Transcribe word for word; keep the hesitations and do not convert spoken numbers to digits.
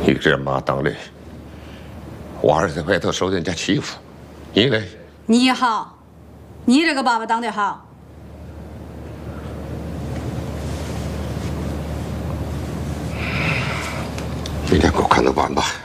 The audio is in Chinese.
你这妈当的，我儿子在外头受人家欺负，你嘞？ 你好，你这个爸爸当得好。 明天给我看着办吧。